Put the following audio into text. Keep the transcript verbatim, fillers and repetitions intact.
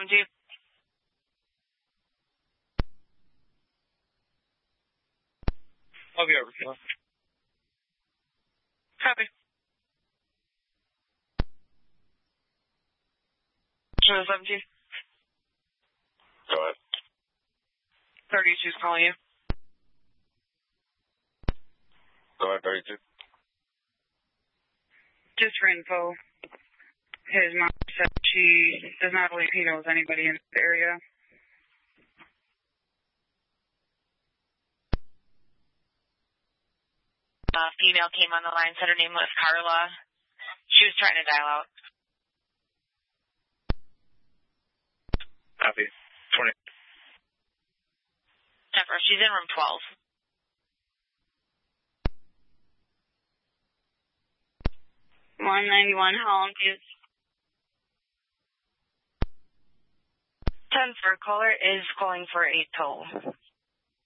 seventeen. I'll be over. Copy. Show seventeen. Go ahead. thirty-two's calling you. Go ahead, thirty-two. Just for info, his mom said she does not believe he knows anybody in the area. A female came on the line, said her name was Carla. She was trying to dial out. Copy. twenty. Jennifer, she's in room twelve. one ninety-one, how long, please? ten for caller is calling for a tow.